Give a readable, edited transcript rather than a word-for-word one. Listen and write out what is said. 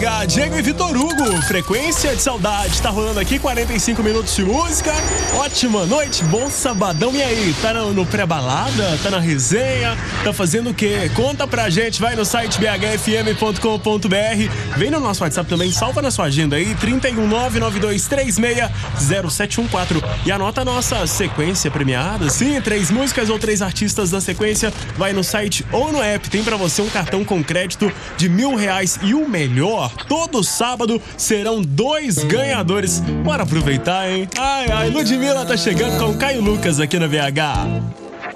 BH, Diego e Vitor Hugo, Frequência de Saudade. Tá rolando aqui 45 minutos de música. Ótima noite, bom sabadão. E aí, tá no pré-balada? Tá na resenha? Tá fazendo o quê? Conta pra gente, vai no site bhfm.com.br. Vem no nosso WhatsApp também, salva na sua agenda aí, 31992360714. E anota a nossa sequência premiada. Sim, 3 músicas ou 3 artistas na sequência. Vai no site ou no app, tem pra você um cartão com crédito de R$1.000. E o melhor, todo sábado serão 2 ganhadores. Bora aproveitar, hein? Ai, Ludmilla tá chegando com o Caio Lucas aqui na BH.